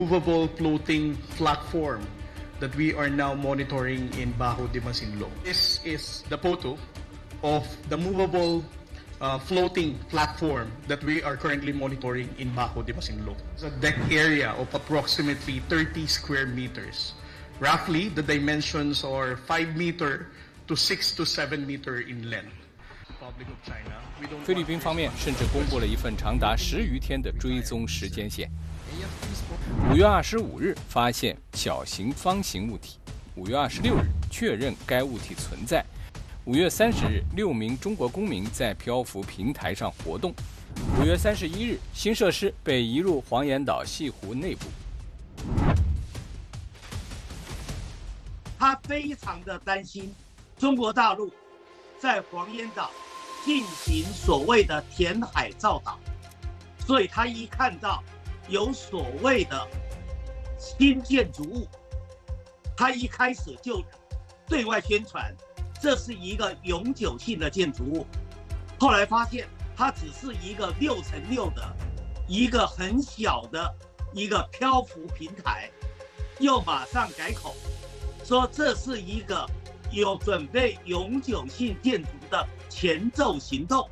movable floating platform that we are now monitoring in Bajo de Masinloc. This is the photo of the movable floating platform that we are currently monitoring in Bajo de Masinloc. It's a deck area of approximately 30 square meters. Roughly, the dimensions are 5 meter to 6 to 7 meter in length. 菲律宾方面甚至公布了一份长达10余天的追踪时间线。5月25日发现小型方形物体，5月26日确认该物体存在。5月30日，6名中国公民在漂浮平台上活动。5月31日，新设施被移入黄岩岛西湖内部。 他非常的担心中国大陆在黄岩岛进行所谓的填海造岛，所以他一看到有所谓的新建筑物，他一开始就对外宣传这是一个永久性的建筑物，后来发现它只是一个6x6的一个很小的一个漂浮平台，又马上改口说这是一个有准备永久性建筑的前奏行动。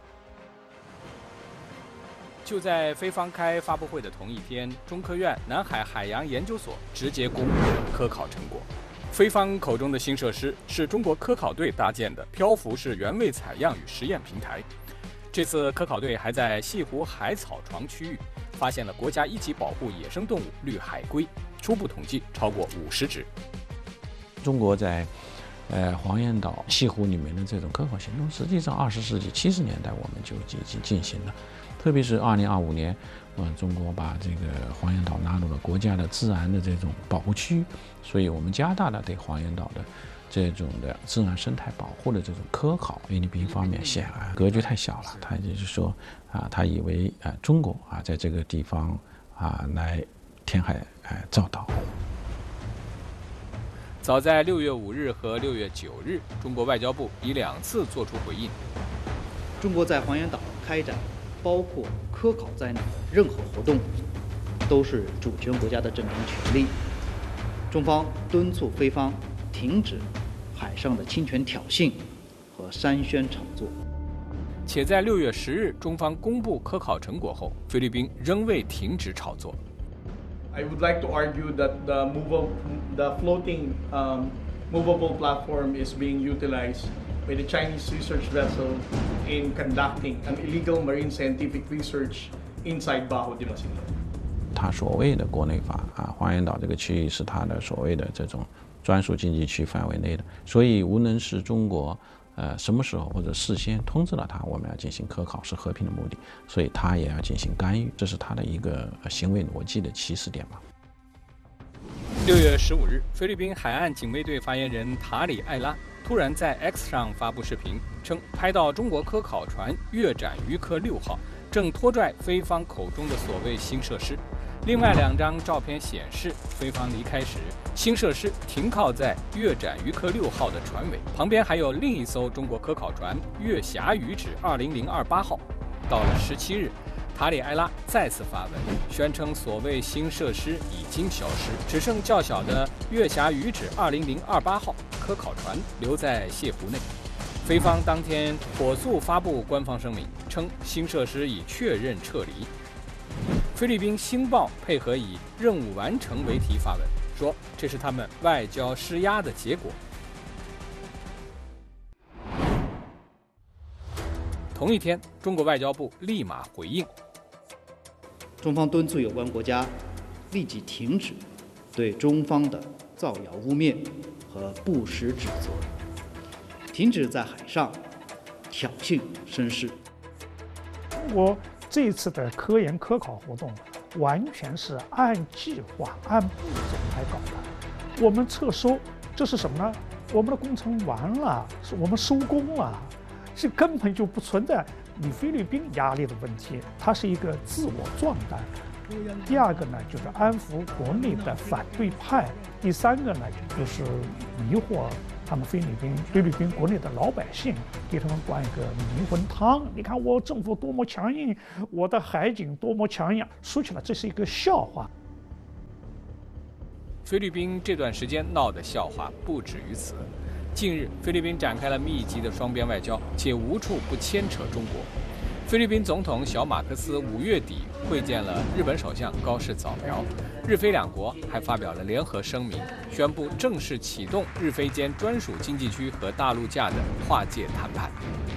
就在菲方开发布会的同一天，中科院南海海洋研究所直接公布了科考成果。菲方口中的新设施是中国科考队搭建的漂浮式原位采样与实验平台。这次科考队还在西湖海草床区域发现了国家1级保护野生动物绿海龟，初步统计超过50只。 中国在黄岩岛西湖里面的这种科考行动，实际上20世纪70年代我们就已经进行了，特别是2025年，中国把这个黄岩岛纳入了国家的自然的这种保护区域，所以我们加大了对黄岩岛的这种的自然生态保护的这种科考。菲律宾方面显然格局太小了，他就是说他以为中国在这个地方来填海造岛。 早在6月5日和6月9日，中国外交部已2次作出回应。 中国在黄岩岛开展包括科考在内的任何活动，都是主权国家的正当权利。中方敦促菲方停止海上的侵权挑衅和商宣炒作。 且在6月10日，中方公布科考成果后，菲律宾仍未停止炒作。 I would like to argue that the floating movable platform is being utilized by the Chinese research vessel in conducting an illegal marine scientific research inside Bajo de Masinloc. 他所谓的国内法黄岩岛这个区域是他的所谓的这种专属经济区范围内的，所以无论是中国什么时候或者事先通知了他我们要进行科考是和平的目的，所以他也要进行干预，这是他的一个行为逻辑的起始点吧。 6月15日，菲律宾海岸警卫队发言人塔里艾拉突然在 X 上发布视频，称拍到中国科考船越展渔科6号正拖拽菲方口中的所谓新设施。另外2张照片显示，菲方离开时，新设施停靠在越展渔科6号的船尾，旁边还有另一艘中国科考船越峡鱼指20028号。到了17日，塔里埃拉再次发文，宣称所谓新设施已经消失，只剩较小的越峡鱼指20028号科考船留在泻湖内。菲方当天火速发布官方声明，称新设施已确认撤离。菲律宾《星报》配合以“任务完成”为题发文，说这是他们外交施压的结果。同一天，中国外交部立马回应， 中方敦促有关国家立即停止对中方的造谣污蔑和不实指责，停止在海上挑衅生事。 中国这次的科研科考活动完全是按计划、按步骤来搞的。我们撤收，这是什么呢？我们的工程完了，我们收工了，是根本就不存在你菲律宾压力的问题，它是一个自我状态。第二个呢，就是安抚国内的反对派；第三个呢，就是迷惑他们菲律宾国内的老百姓，给他们灌一个迷魂汤。你看我政府多么强硬，我的海警多么强硬，说起来这是一个笑话。 菲律宾这段时间闹的笑话不止于此。近日，菲律宾展开了密集的双边外交，且无处不牵扯中国。菲律宾总统小马克思5月底会见了日本首相高市早苗，日菲两国还发表了联合声明，宣布正式启动日菲间专属经济区和大陆架的划界谈判。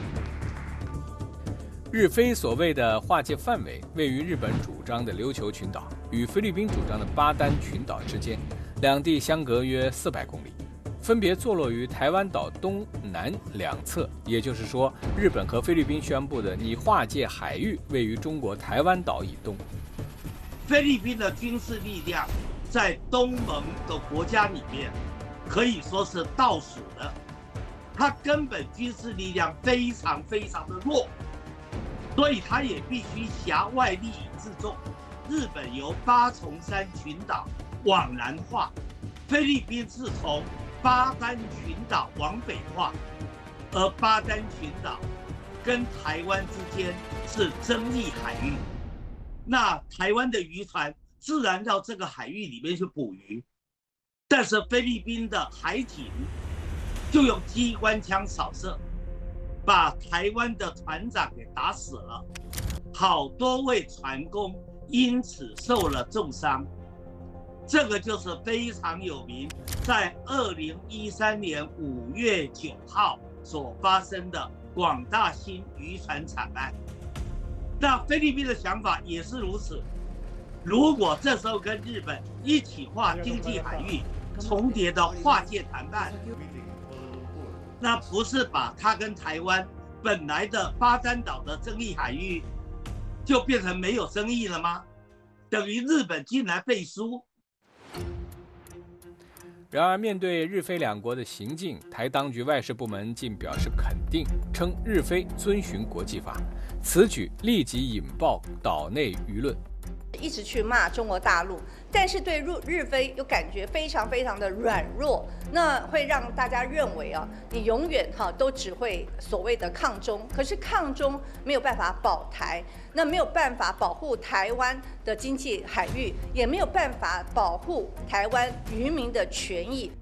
日菲所谓的划界范围位于日本主张的琉球群岛与菲律宾主张的巴丹群岛之间，两地相隔约400公里。分别坐落于台湾岛东南两侧，也就是说，日本和菲律宾宣布的拟划界海域位于中国台湾岛以东。 菲律宾的军事力量在东盟的国家里面可以说是倒数的，它根本军事力量非常的弱，所以它也必须挟外利益自重。日本由八重山群岛往南划，菲律宾是从巴丹群岛往北划，而巴丹群岛跟台湾之间是争议海域，那台湾的渔船自然到这个海域里面去捕鱼，但是菲律宾的海警就用机关枪扫射，把台湾的船长给打死了，好多位船工因此受了重伤。这个就是非常有名，在2013年5月9号所发生的广大兴渔船惨案。那菲律宾的想法也是如此，如果这时候跟日本一起划经济海域重叠的划界谈判，那不是把它跟台湾本来的巴丹岛的争议海域就变成没有争议了吗？等于日本竟然背书。 然而，面对日菲两国的行径，台当局外事部门竟表示肯定，称日菲遵循国际法。此举立即引爆岛内舆论， 一直去骂中国大陆，但是对日菲又感觉非常的软弱，那会让大家认为啊，你永远都只会所谓的抗中，可是抗中没有办法保台，那没有办法保护台湾的经济海域，也没有办法保护台湾渔民的权益。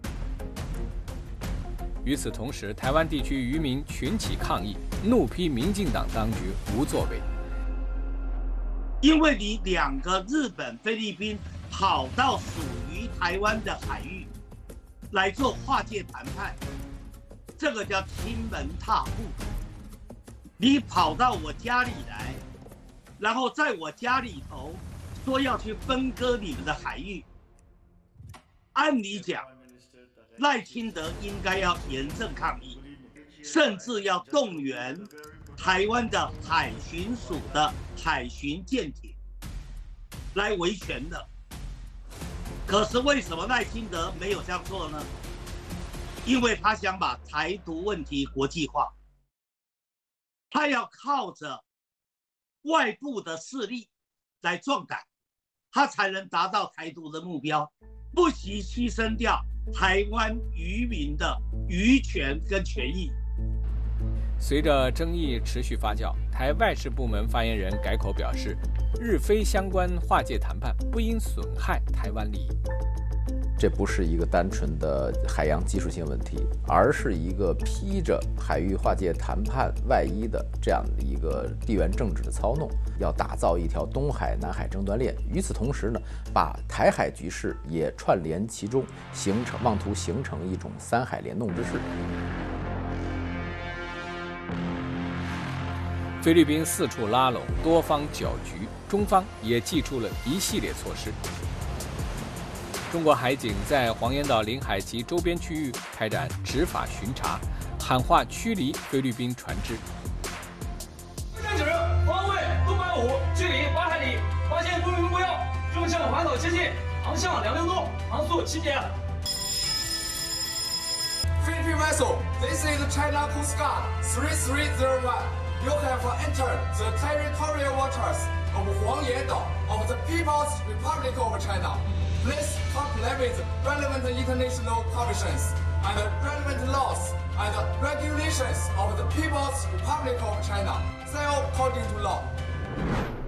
与此同时，台湾地区渔民群起抗议，怒批民进党当局无作为。 因为你两个日本、菲律宾跑到属于台湾的海域来做划界谈判，这个叫亲门踏户。你跑到我家里来，然后在我家里头说要去分割你们的海域，按理讲，赖清德应该要严正抗议，甚至要动员台湾的海巡署的海巡舰艇来维权的。可是为什么赖清德没有这样做呢？因为他想把台独问题国际化，他要靠着外部的势力来壮胆，他才能达到台独的目标，不惜牺牲掉台湾渔民的渔权跟权益。 随着争议持续发酵，台外事部门发言人改口表示，日菲相关划界谈判不应损害台湾利益。 这不是一个单纯的海洋技术性问题，而是一个披着海域划界谈判外衣的这样的一个地缘政治的操弄，要打造一条东海、南海争端链。与此同时呢，把台海局势也串联其中，妄图形成一种三海联动之势。 菲律宾四处拉拢，多方搅局，中方也祭出了一系列措施。中国海警在黄岩岛领海及周边区域开展执法巡查，喊话驱离菲律宾船只。 战指方位东北5，距离8海里，发现不明目标，正向环岛接近，航向260度，航速7节。 Philippine vessel, this is China Coast Guard 3301. You have entered the territorial waters of Huangyan Dao of the People's Republic of China. Please comply with relevant international conventions and relevant laws and regulations of the People's Republic of China. Sail according to law.